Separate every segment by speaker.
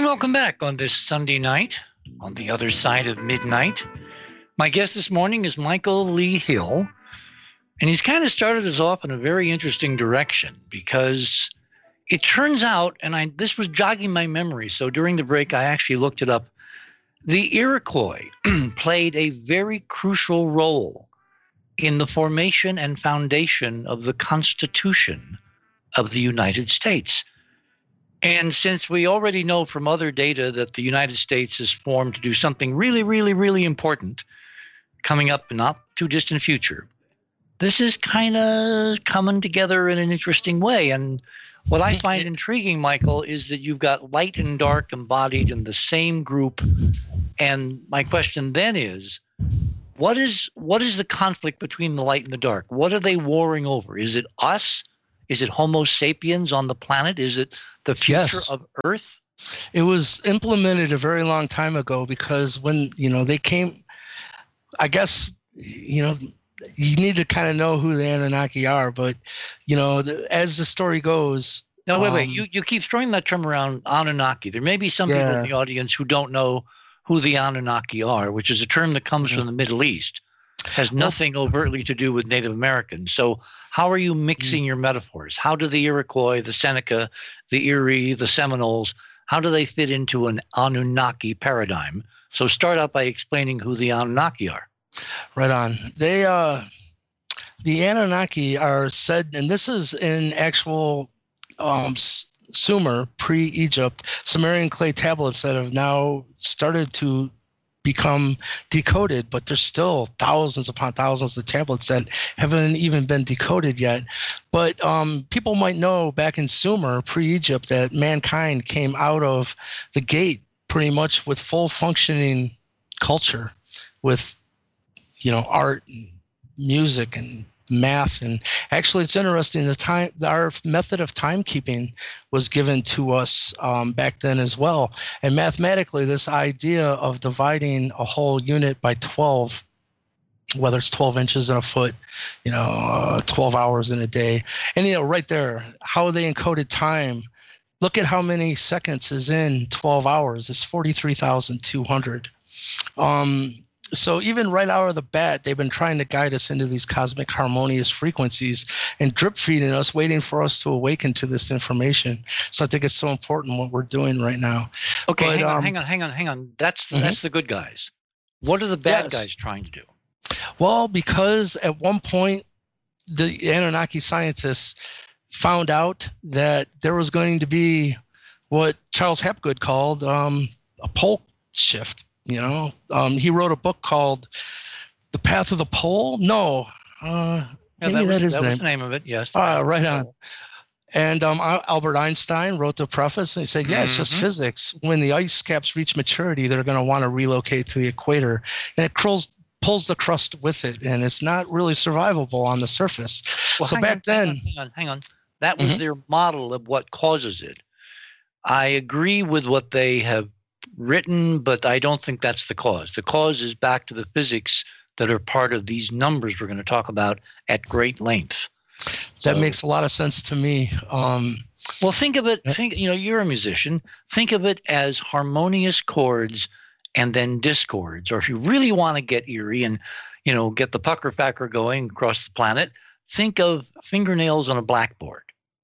Speaker 1: welcome back on this Sunday night on the other side of midnight. My guest this morning is Michael Lee Hill, and he's kind of started us off in a very interesting direction because it turns out, and this was jogging my memory, so during the break I actually looked it up, the Iroquois played a very crucial role in the formation and foundation of the Constitution of the United States. And since we already know from other data that the United States is formed to do something really, really, really important coming up in not too distant future, this is kind of coming together in an interesting way. And what I find intriguing, Michael, is that you've got light and dark embodied in the same group. And my question then is, what is the conflict between the light and the dark? What are they warring over? Is it us? Is it Homo sapiens on the planet? Is it the future of Earth?
Speaker 2: It was implemented a very long time ago because when, they came, I guess, you need to kind of know who the Anunnaki are. But, as the story goes.
Speaker 1: No, wait. You keep throwing that term around, Anunnaki. There may be some people in the audience who don't know who the Anunnaki are, which is a term that comes from the Middle East. Has nothing overtly to do with Native Americans. So how are you mixing your metaphors? How do the Iroquois, the Seneca, the Erie, the Seminoles, how do they fit into an Anunnaki paradigm? So start out by explaining who the Anunnaki are.
Speaker 2: Right on. They, the Anunnaki are said, and this is in actual Sumer, pre-Egypt, Sumerian clay tablets that have now started to become decoded, but there's still thousands upon thousands of tablets that haven't even been decoded yet. But people might know back in Sumer, pre-Egypt, that mankind came out of the gate pretty much with full functioning culture, with art and music and math. And actually, it's interesting, our method of timekeeping was given to us back then as well. And mathematically, this idea of dividing a whole unit by 12, whether it's 12 inches in a foot, 12 hours in a day, and right there, how they encoded time. Look at how many seconds is in 12 hours. It's 43,200. So even right out of the bat, they've been trying to guide us into these cosmic harmonious frequencies and drip feeding us, waiting for us to awaken to this information. So I think it's so important what we're doing right now.
Speaker 1: Okay, but, hang on. That's the good guys. What are the bad guys trying to do?
Speaker 2: Well, because at one point, the Anunnaki scientists found out that there was going to be what Charles Hapgood called a pole shift. He wrote a book called The Path of the Pole. No, maybe that was
Speaker 1: the name of it. Yes.
Speaker 2: Right on. And Albert Einstein wrote the preface, and he said, it's just physics. When the ice caps reach maturity, they're going to want to relocate to the equator, and it pulls the crust with it, and it's not really survivable on the surface.
Speaker 1: Well, so back then, hang on. That was their model of what causes it. I agree with what they have written, but I don't think that's the cause. The cause is back to the physics that are part of these numbers we're going to talk about at great length.
Speaker 2: That makes a lot of sense to me.
Speaker 1: Well, think of it, you're a musician. Think of it as harmonious chords and then discords. Or if you really want to get eerie and, get the pucker factor going across the planet, think of fingernails on a blackboard.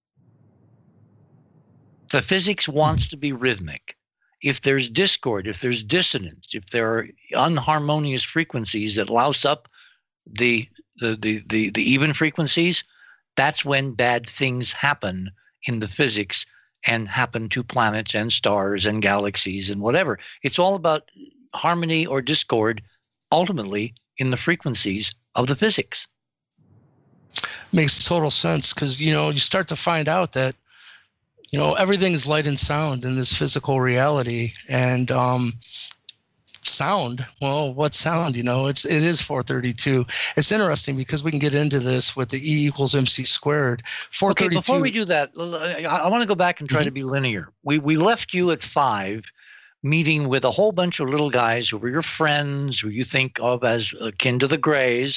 Speaker 1: The physics wants to be rhythmic. If there's discord, if there's dissonance, if there are unharmonious frequencies that louse up the even frequencies, that's when bad things happen in the physics and happen to planets and stars and galaxies and whatever. It's all about harmony or discord, ultimately in the frequencies of the physics.
Speaker 2: Makes total sense because, you start to find out that everything is light and sound in this physical reality. And sound, well, what sound? It is 432. It's interesting because we can get into this with the E equals MC squared. 432.
Speaker 1: Okay, before we do that, I want to go back and try to be linear. We left you at 5, meeting with a whole bunch of little guys who were your friends, who you think of as akin to the Greys.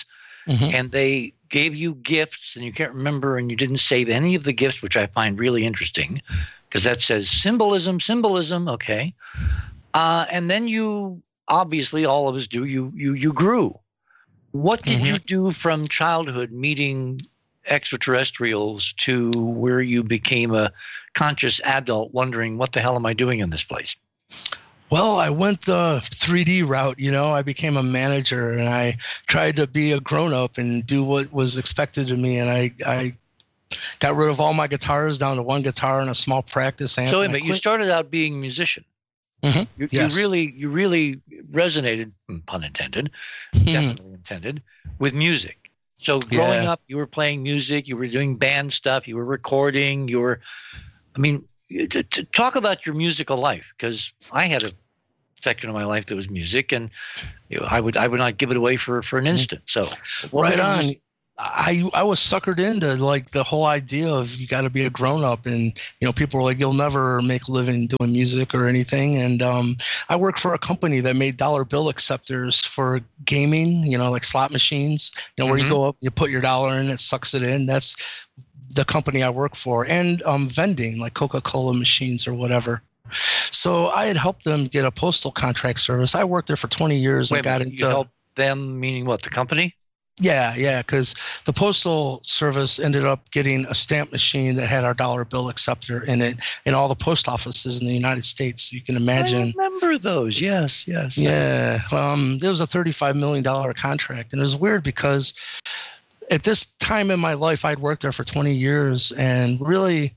Speaker 2: Mhm.
Speaker 1: and they gave you gifts and you can't remember and you didn't save any of the gifts, which I find really interesting because that says symbolism, symbolism. Okay. And then you obviously all of us do, you grew. What did
Speaker 2: Mhm.
Speaker 1: you do from childhood meeting extraterrestrials to where you became a conscious adult wondering what the hell am I doing in this place?
Speaker 2: Well, I went the 3D route, I became a manager and I tried to be a grown up and do what was expected of me. And I got rid of all my guitars down to one guitar and a small practice amp.
Speaker 1: So
Speaker 2: And I
Speaker 1: but you
Speaker 2: quit.
Speaker 1: started out being a musician.
Speaker 2: Mhm.
Speaker 1: You
Speaker 2: Yes.
Speaker 1: really resonated, pun intended, definitely intended, with music. So growing
Speaker 2: Yeah.
Speaker 1: up, you were playing music, you were doing band stuff, you were recording, I mean, to talk about your musical life, because I had a section of my life that was music, and I would not give it away for an instant. So, what
Speaker 2: Right
Speaker 1: was your
Speaker 2: on.
Speaker 1: music-
Speaker 2: I was suckered into like the whole idea of you got to be a grown up, and people were like, you'll never make a living doing music or anything. And I worked for a company that made dollar bill acceptors for gaming, like slot machines, where you
Speaker 1: Mhm.
Speaker 2: go up, you put your dollar in, it sucks it in. That's the company I work for, and vending like Coca-Cola machines or whatever. So I had helped them get a postal contract service. I worked there for 20 years and
Speaker 1: Wait a
Speaker 2: got
Speaker 1: minute, you
Speaker 2: into.
Speaker 1: helped them, meaning what? The company?
Speaker 2: Yeah, because the postal service ended up getting a stamp machine that had our dollar bill acceptor in it in all the post offices in the United States. You can
Speaker 1: I
Speaker 2: imagine.
Speaker 1: remember those. Yes.
Speaker 2: Yeah, there was a $35 million contract, and it was weird because at this time in my life, I'd worked there for 20 years and really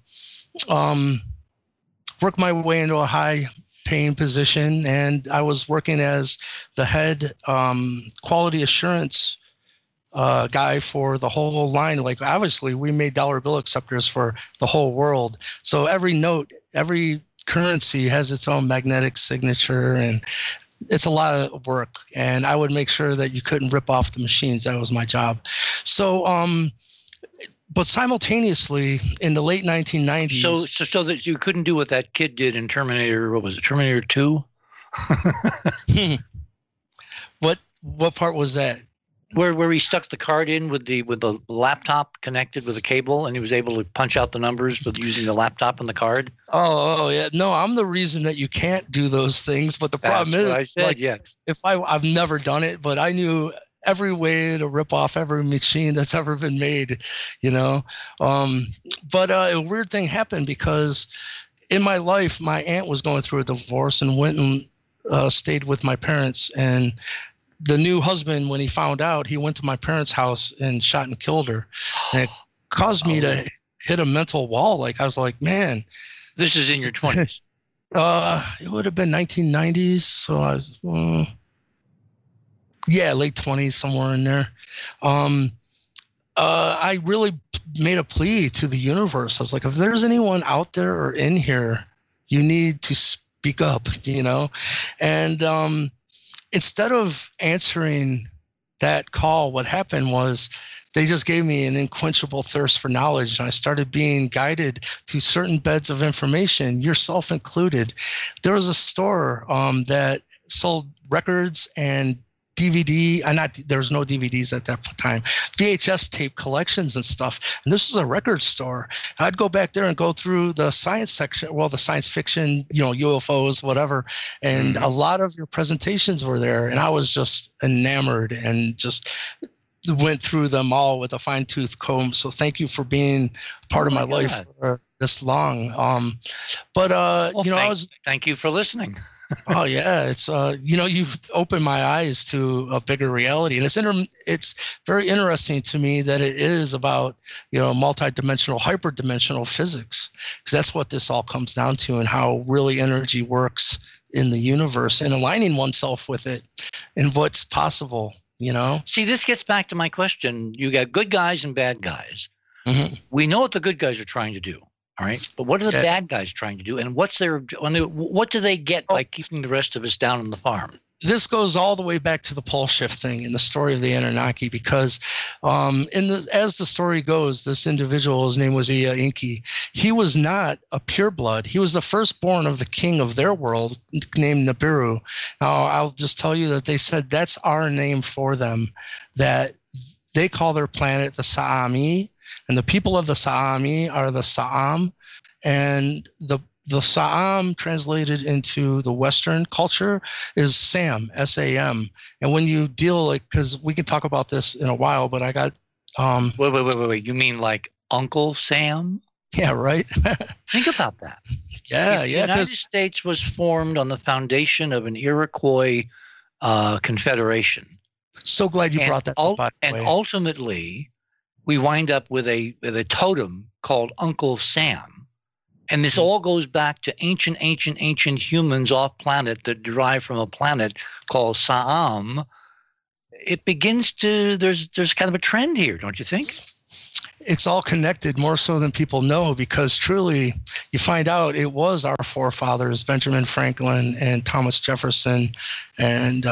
Speaker 2: worked my way into a high paying position, and I was working as the head quality assurance guy for the whole line. Like obviously we made dollar bill acceptors for the whole world. So every note, every currency has its own magnetic signature, and it's a lot of work. And I would make sure that you couldn't rip off the machines. That was my job. So, but simultaneously in the late 1990s.
Speaker 1: So that you couldn't do what that kid did in Terminator. What was it? Terminator 2?
Speaker 2: What part was that?
Speaker 1: Where he stuck the card in with the laptop connected with a cable, and he was able to punch out the numbers with using the laptop and the card.
Speaker 2: Oh yeah. No, I'm the reason that you can't do those things. But the problem
Speaker 1: That's
Speaker 2: is,
Speaker 1: what I said,
Speaker 2: like,
Speaker 1: yeah.
Speaker 2: if I've never done it, but I knew every way to rip off every machine that's ever been made, But a weird thing happened because in my life, my aunt was going through a divorce and went and stayed with my parents. And the new husband, when he found out, he went to my parents' house and shot and killed her. And it caused me to hit a mental wall. Like I was like, man.
Speaker 1: This is in your 20s.
Speaker 2: It would have been 1990s. So I was, late 20s, somewhere in there. I really made a plea to the universe. I was like, if there's anyone out there or in here, you need to speak up, And instead of answering that call, what happened was they just gave me an unquenchable thirst for knowledge. And I started being guided to certain beds of information, yourself included. There was a store that sold records and DVD, there was no DVDs at that time, VHS tape collections and stuff. And this was a record store. And I'd go back there and go through the science section, the science fiction, UFOs, whatever. And a lot of your presentations were there. And I was just enamored and just went through them all with a fine-tooth comb. So thank you for being part of my life for this long.
Speaker 1: Thank you for listening.
Speaker 2: Oh yeah, it's you've opened my eyes to a bigger reality, and it's very interesting to me that it is about multidimensional, hyperdimensional physics, because that's what this all comes down to, and how really energy works in the universe, and aligning oneself with it, and what's possible.
Speaker 1: See, this gets back to my question. You got good guys and bad guys.
Speaker 2: Mm-hmm.
Speaker 1: We know what the good guys are trying to do. All right. But what are the bad guys trying to do? And what do they get by keeping the rest of us down on the farm?
Speaker 2: This goes all the way back to the pole shift thing in the story of the Anunnaki, because as the story goes, this individual, his name was Ea Enki. He was not a pureblood. He was the firstborn of the king of their world named Nibiru. Now, I'll just tell you that they said that's our name for them, that they call their planet the Sa'ami, and the people of the Sa'ami are the Sa'am, and the Sa'am translated into the Western culture is Sam, S-A-M. And when you deal, like, because we can talk about this in a while, but I got
Speaker 1: Wait. You mean like Uncle Sam?
Speaker 2: yeah, right.
Speaker 1: Think about that.
Speaker 2: Yeah,
Speaker 1: The
Speaker 2: yeah.
Speaker 1: United States was formed on the foundation of an Iroquois confederation.
Speaker 2: So glad you brought that up, by the
Speaker 1: And
Speaker 2: way.
Speaker 1: ultimately, we wind up with a totem called Uncle Sam. And this all goes back to ancient humans off planet that derive from a planet called Sa'am. It begins to, there's kind of a trend here, don't you think?
Speaker 2: It's all connected more so than people know, because truly you find out it was our forefathers, Benjamin Franklin and Thomas Jefferson, and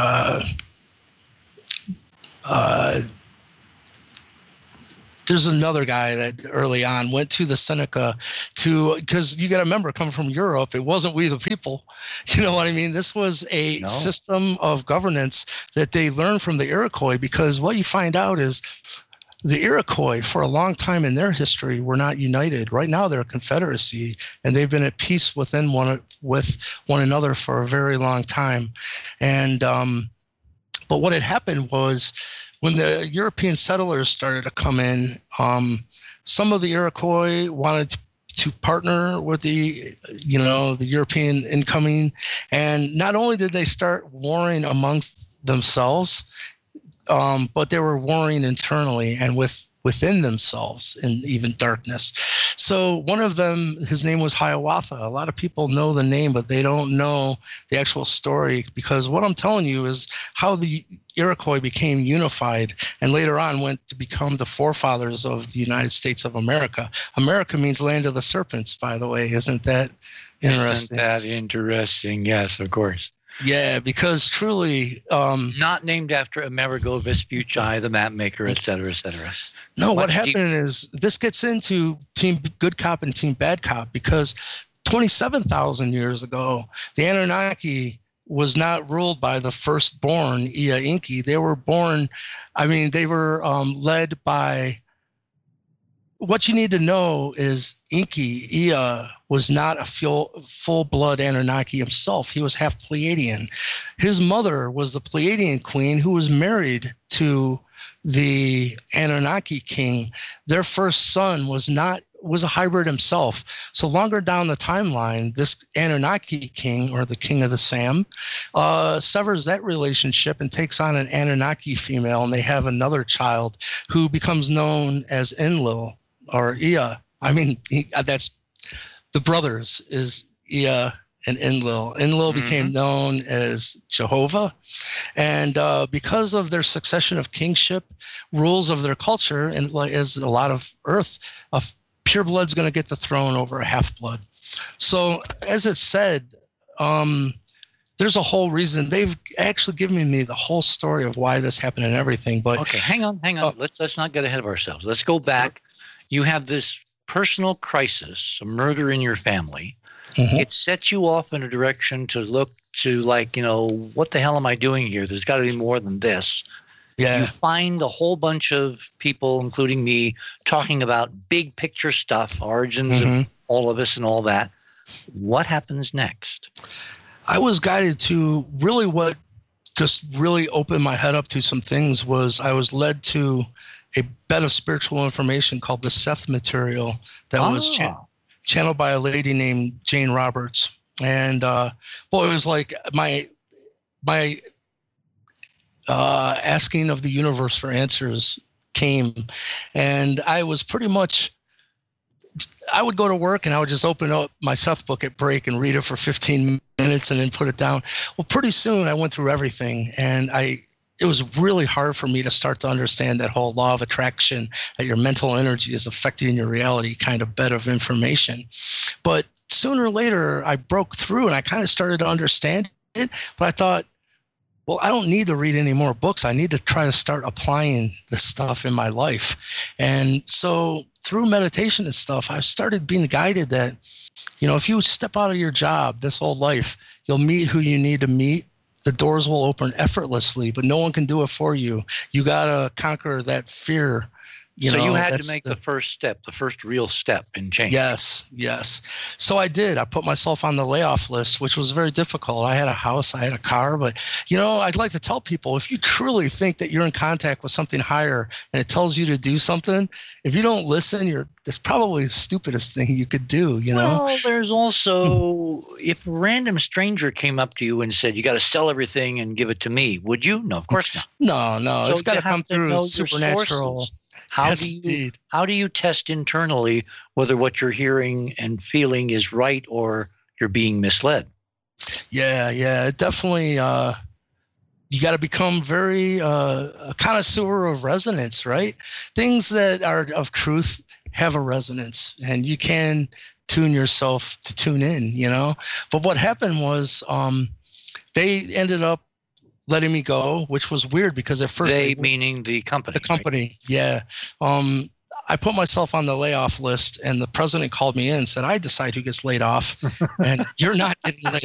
Speaker 2: there's another guy that early on went to the Seneca because you got to remember, coming from Europe, it wasn't we the people. You know what I mean? This was a system of governance that they learned from the Iroquois, because what you find out is the Iroquois, for a long time in their history, were not united. Right now, they're a confederacy, and they've been at peace with one another for a very long time. And but what had happened was, when the European settlers started to come in, some of the Iroquois wanted to partner with the European incoming, and not only did they start warring amongst themselves, but they were warring internally and within themselves in even darkness. So one of them, his name was Hiawatha. A lot of people know the name, but they don't know the actual story, because what I'm telling you is how the Iroquois became unified and later on went to become the forefathers of the United States of America. America means land of the serpents, by the way. Isn't that interesting?
Speaker 1: Isn't that interesting? Yes, of course.
Speaker 2: Yeah, because truly...
Speaker 1: not named after Amerigo Vespucci, the map maker, et cetera, et cetera.
Speaker 2: No, what happened is this gets into Team Good Cop and Team Bad Cop, because 27,000 years ago, the Anunnaki was not ruled by the firstborn Ea Enki. They were led by... What you need to know is Enki, Ea, was not a full-blood Anunnaki himself. He was half Pleiadian. His mother was the Pleiadian queen who was married to the Anunnaki king. Their first son was a hybrid himself. So longer down the timeline, this Anunnaki king, or the king of the Sam, severs that relationship and takes on an Anunnaki female, and they have another child who becomes known as Enlil, or Ea. That's the brothers, is Ea and Enlil. Enlil became known as Jehovah. And because of their succession of kingship, rules of their culture, and as a lot of Earth, a pure blood's going to get the throne over a half-blood. So as it said, there's a whole reason. They've actually given me the whole story of why this happened and everything. But
Speaker 1: okay, hang on. Let's not get ahead of ourselves. Let's go back. You have this personal crisis, a murder in your family. It sets you off in a direction to look to, what the hell am I doing here? There's got to be more than this. Yeah. You find a whole bunch of people, including me, talking about big picture stuff, origins of all of us and all that. What happens next?
Speaker 2: I was guided to what just really opened my head up to some things was I was led to a bed of spiritual information called the Seth material that was channeled by a lady named Jane Roberts. And it was like my asking of the universe for answers came. And I was pretty much, I would go to work and I would just open up my Seth book at break and read it for 15 minutes and then put it down. Well, pretty soon I went through everything, and it was really hard for me to start to understand that whole law of attraction, that your mental energy is affecting your reality kind of bed of information. But sooner or later, I broke through and I kind of started to understand it. But I thought, well, I don't need to read any more books. I need to try to start applying this stuff in my life. And so through meditation and stuff, I started being guided that, if you step out of your job this whole life, you'll meet who you need to meet. the doors will open effortlessly, but no one can do it for you. You got to conquer that fear.
Speaker 1: So you had to make the first step, the first real step in change.
Speaker 2: Yes. So I did. I put myself on the layoff list, which was very difficult. I had a house, I had a car, but I'd like to tell people, if you truly think that you're in contact with something higher and it tells you to do something, if you don't listen, that's probably the stupidest thing you could do.
Speaker 1: Well, there's also, if a random stranger came up to you and said, you got to sell everything and give it to me, would you? No, of course not.
Speaker 2: No.
Speaker 1: So
Speaker 2: it's got to come through supernatural.
Speaker 1: How do you test internally whether what you're hearing and feeling is right or you're being misled?
Speaker 2: Yeah, it definitely. You got to become very a connoisseur of resonance, right? Things that are of truth have a resonance, and you can tune yourself to tune in. But what happened was, they ended up letting me go, which was weird because at first
Speaker 1: meaning the company.
Speaker 2: The company, right? Yeah. I put myself on the layoff list, and the president called me in and said, I decide who gets laid off, and you're not getting laid